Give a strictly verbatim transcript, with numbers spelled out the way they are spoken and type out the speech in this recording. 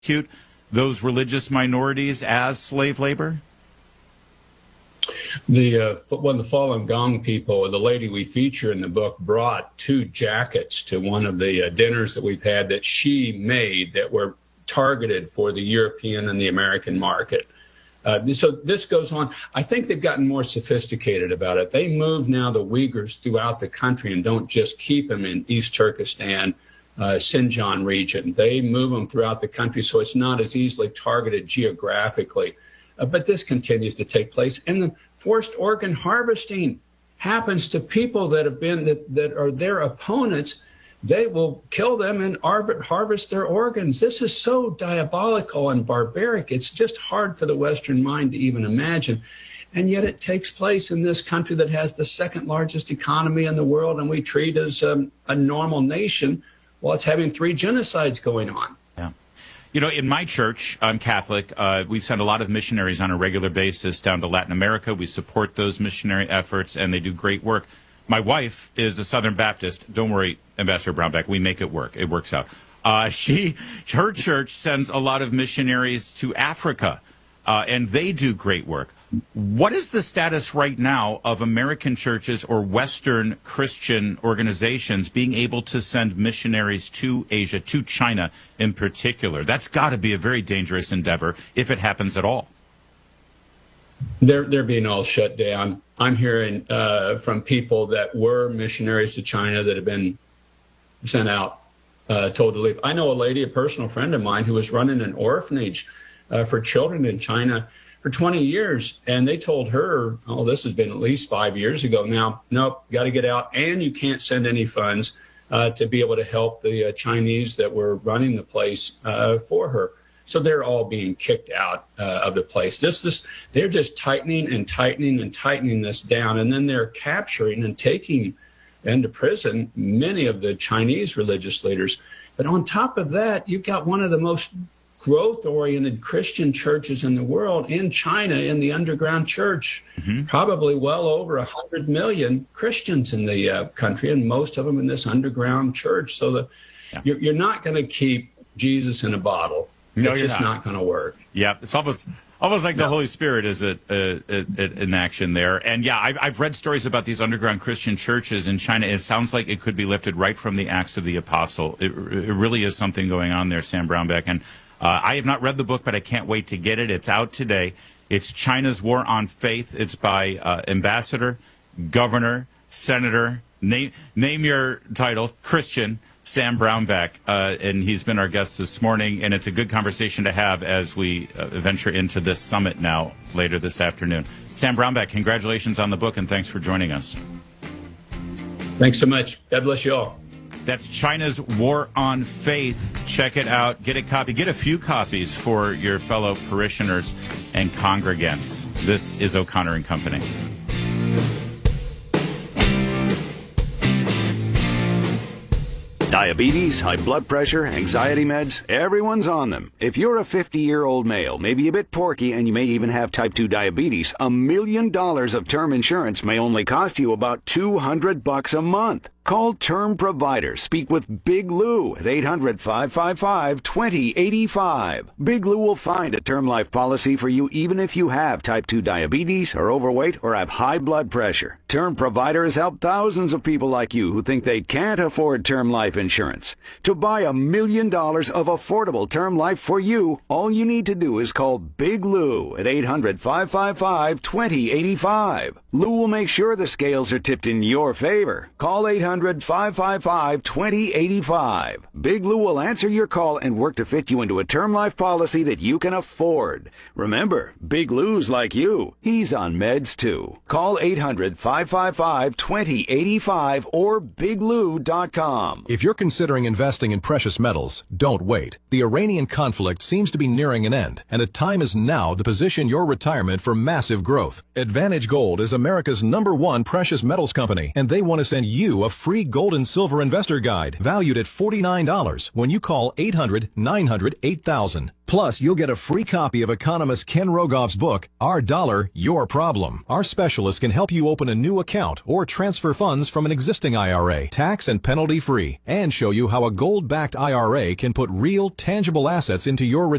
persecute those religious minorities as slave labor? The uh, when the Falun Gong people, the lady we feature in the book, brought two jackets to one of the uh, dinners that we've had that she made that were targeted for the European and the American market. Uh, so this goes on. I think they've gotten more sophisticated about it. They move now the Uyghurs throughout the country and don't just keep them in East Turkestan, uh, Xinjiang region. They move them throughout the country so it's not as easily targeted geographically. Uh, but this continues to take place. And the forced organ harvesting happens to people that have been, that, that are their opponents. They will kill them and harvest their organs. This is so diabolical and barbaric. It's just hard for the Western mind to even imagine. And yet it takes place in this country that has the second largest economy in the world, and we treat as um, a normal nation while it's having three genocides going on. Yeah. You know, in my church, I'm Catholic. Uh, we send a lot of missionaries on a regular basis down to Latin America. We support those missionary efforts, and they do great work. My wife is a Southern Baptist. Don't worry, Ambassador Brownback, we make it work. It works out. Uh, she, her church sends a lot of missionaries to Africa, uh, and they do great work. What is the status right now of American churches or Western Christian organizations being able to send missionaries to Asia, to China in particular? That's got to be a very dangerous endeavor if it happens at all. They're, they're being all shut down. I'm hearing uh, from people that were missionaries to China that have been sent out, uh, told to leave. I know a lady, a personal friend of mine, who was running an orphanage uh, for children in China for twenty years. And they told her, oh, this has been at least five years ago now, nope, got to get out. And you can't send any funds uh, to be able to help the uh, Chinese that were running the place uh, for her. So they're all being kicked out uh, of the place. This, this, they're just tightening and tightening and tightening this down. And then they're capturing and taking into prison many of the Chinese religious leaders. But on top of that, you've got one of the most growth-oriented Christian churches in the world in China, in the underground church. Mm-hmm. Probably well over one hundred million Christians in the uh, country, and most of them in this underground church. So the, yeah. you're, you're not going to keep Jesus in a bottle. No, it's you're just not, not going to work. Yeah, it's almost almost like no. the Holy Spirit is a, a, a, a, in action there. And yeah, I've, I've read stories about these underground Christian churches in China. It sounds like it could be lifted right from the Acts of the Apostle. It, it really is something going on there, Sam Brownback. And uh, I have not read the book, but I can't wait to get it. It's out today. It's China's War on Faith. It's by uh, Ambassador, Governor, Senator, name, name your title, Christian, Sam Brownback, uh, and he's been our guest this morning, and it's a good conversation to have as we uh, venture into this summit now later this afternoon. Sam Brownback, congratulations on the book, and thanks for joining us. Thanks so much. God bless you all. That's China's War on Faith. Check it out. Get a copy. Get a few copies for your fellow parishioners and congregants. This is O'Connor and Company. Diabetes, high blood pressure, anxiety meds, everyone's on them. If you're a fifty-year-old male, maybe a bit porky, and you may even have type two diabetes, a million dollars of term insurance may only cost you about two hundred bucks a month. Call Term Provider. Speak with Big Lou at eight hundred, five five five, two zero eight five. Big Lou will find a term life policy for you even if you have type two diabetes, are overweight, or have high blood pressure. Term Provider has helped thousands of people like you who think they can't afford term life insurance. To buy a million dollars of affordable term life for you, all you need to do is call Big Lou at eight hundred, five five five, two zero eight five. Lou will make sure the scales are tipped in your favor. Call eight hundred, five five five, two zero eight five. Big Lou will answer your call and work to fit you into a term life policy that you can afford. Remember, Big Lou's like you. He's on meds too. Call eight hundred, five five five, two zero eight five or big lou dot com. If you're considering investing in precious metals, don't wait. The Iranian conflict seems to be nearing an end, and the time is now to position your retirement for massive growth. Advantage Gold is America's number one precious metals company, and they want to send you a free gold and silver investor guide valued at forty-nine dollars when you call eight hundred, nine hundred, eight thousand. Plus, you'll get a free copy of economist Ken Rogoff's book, Our Dollar, Your Problem. Our specialist can help you open a new account or transfer funds from an existing I R A, tax and penalty free, and show you how a gold-backed I R A can put real, tangible assets into your retirement.